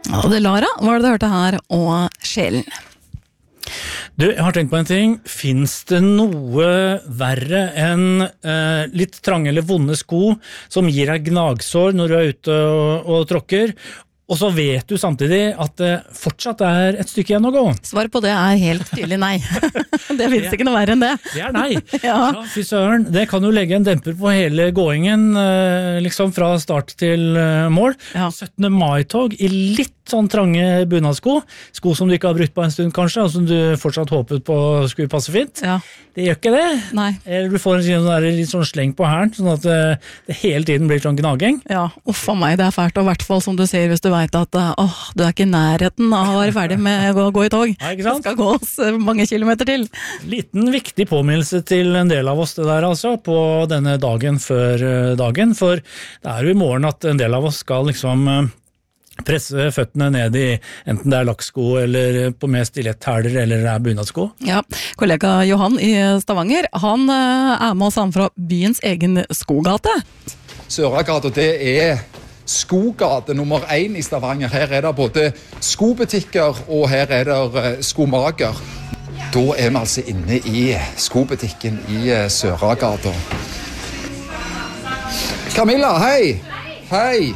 Ja, det Lara var det du hørte her, og Sjelen. Du, jeg har tenkt på en ting. Finns det noe verre enn litt trange eller vonde sko som gir deg gnagsår når du er ute og tråkker? Og så vet du samtidig at det fortsatt et stykke igjen å gå. Svaret på det helt tydelig nei. Det finnes ikke noe verre enn det. Det nei. Ja. Ja, fy søren. Det kan jo legge en demper på hele gåingen, liksom fra start til mål. Ja. 17. mai-tog i litt sånn trange bunadsko. Sko som du ikke har brukt på en stund kanskje, og som du fortsatt håpet på skulle passe fint. Ja. Det gjør ikke det. Nei. Eller du får litt sånn sleng på hælen, sånn at det hele tiden blir sånn gnaging. Ja, uffa meg, det fælt, og i hvert fall som du sier, hvis du vet at du ikke i nærheten av å være ferdig med å gå i tog. Ja, ikke sant? Det skal gås mange kilometer til. Liten viktig påminnelse til en del av oss det der altså, på denne dagen før dagen, for det jo i morgen at en del av oss skal liksom presse føttene ned i enten det lakksko eller på med stiletthæler eller det bunadsko. Ja, kollega Johan i Stavanger, han med oss fra byens egen skogate. Søragata, det skogate nummer 1 i Stavanger. Her det både skobutikker og her det skomaker. Da vi altså inne i skobutikken i Søragata. Camilla, hei! Hei!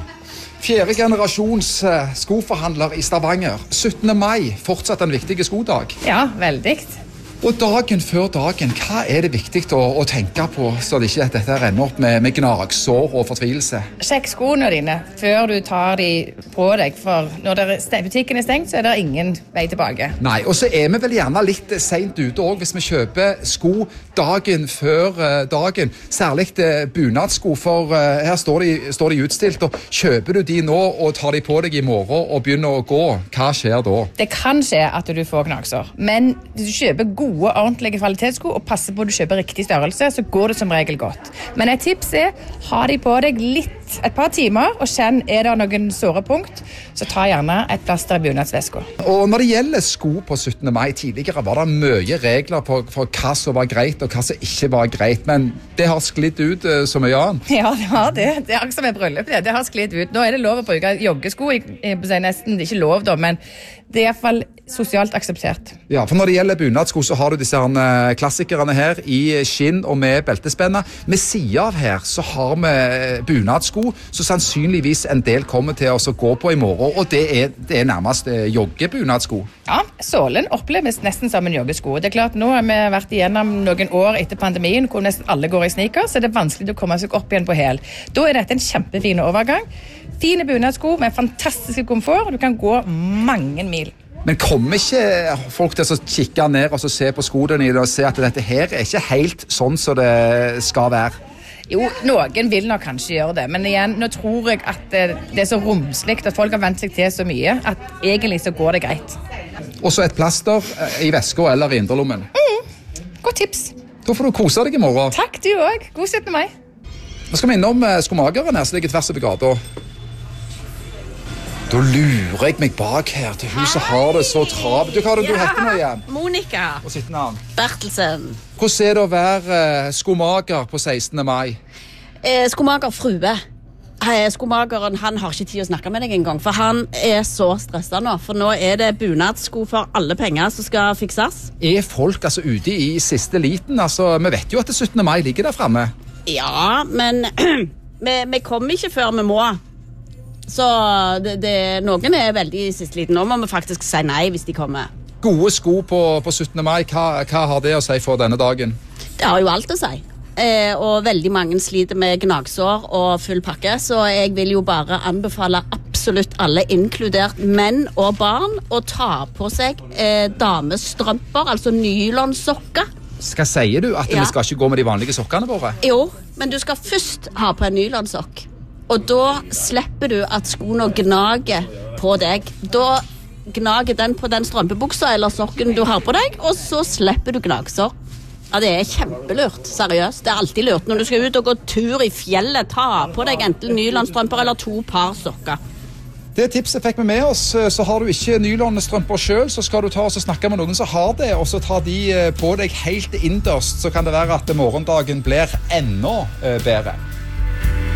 4. generasjons skoforhandler i Stavanger. 17. mai, fortsatt en viktig skodag. Ja, veldig. Og dagen før dagen, hva det viktig å tenke på, så det ikke dette renner opp med gnagsår og fortvilelse? Sjekk skoene dine før du tar de på deg, for når butikken stengt, så det ingen vei tilbake. Nei, og så vi vel gjerne litt sent ute også, hvis vi kjøper sko dagen før dagen. Særlig bunadsko, for her står de utstilt, og kjøper du de nå og tar de på deg i morgen og begynner å gå, hva skjer da? Det kan skje at du får gnagsår, men hvis du kjøper gode, ordentlige kvalitetssko og passer på at du kjøper riktig størrelse, så går det som regel godt. Men et tips ha de på deg et par timer, og kjenn det noen såre punkt, så ta gjerne et plaster i bunadsveska. Og når det gjelder sko på 17. mai, tidligere var det mye regler for hva som var greit og hva som ikke var greit, men det har sklidd ut så mye annet. Ja, det har det. Det akkurat som bryllup, det har sklidd ut. Nå det lov å bruke joggesko, nesten ikke lov da, men det i hvert fall sosialt akseptert. Ja, for når det gjelder bunadsko, så har du disse klassikerne her i skinn og med beltespenna. Med siden av her så har vi bunadsko, så sannsynligvis en del kommer til oss å gå på i morgen, og det nærmest joggebunadsko. Ja, sålen oppleves nesten som en joggesko. Det klart, nå har vi vært igjennom noen år etter pandemien, hvor nesten alle går i sneakers, så det vanskelig å komme seg opp igjen på hæl. Da dette en kjempefin overgang. Fine bunadsko med fantastisk komfort, og du kan gå mange mil. Men kommer ikke folk til å kikke ned og se på skoene og se at dette her ikke helt sånn som det skal være? Jo, noen vil nok kanskje gjøre det, men igjen, nå tror jeg at det så romsligt, at folk har vent seg til så mye, at egentlig så går det greit. Og så et plaster i veska eller i indrelommen. Godt tips. Da får du kose deg i morgen. Takk, du også. God 17. mai. Nå skal vi innom skomageren her, så ligger tvers over gata. Da lurer jeg meg bak her til hun som har det så travelt. Du, hva du heter nå igjen? Monika. Og sitt navn? Bertelsen. Hvordan det å være skomager på 16. mai? Skomager frue. Skomageren, han har ikke tid å snakke med deg engang, for han så stresset nå. For nå det bunadsko for alle penger som skal fikses. Folk altså ute i siste liten? Altså, vi vet jo at det 17. mai ligger der fremme. Ja, men vi kommer ikke før vi må. Så noen veldig i siste liten. Nå må vi faktisk si nei hvis de kommer. Gode sko på 17. mai, hva har det å si for denne dagen? Det har jo alt å si. Og veldig mange sliter med gnagsår og full pakke, så jeg vil jo bare anbefale absolutt alle, inkludert menn og barn, å ta på seg damestrømper, altså nylonsokker. Sier du at vi skal ikke gå med de vanlige sokkene våre? Jo, men du skal først ha på en nylonsokk. Og da slipper du at skoene gnager på deg. Da gnager den på den strømpebuksa eller sokken du har på deg, og så slipper du gnagsår. Ja, det kjempelurt, seriøst. Det alltid lurt. Når du skal ut og gå tur i fjellet, ta på deg enten nylonstrømper eller 2 par sokker. Det tipset fikk vi med oss. Så har du ikke nylonstrømper selv, så skal du ta og snakke med noen som har det, og så ta de på deg helt innerst, så kan det være at morgendagen blir enda bedre.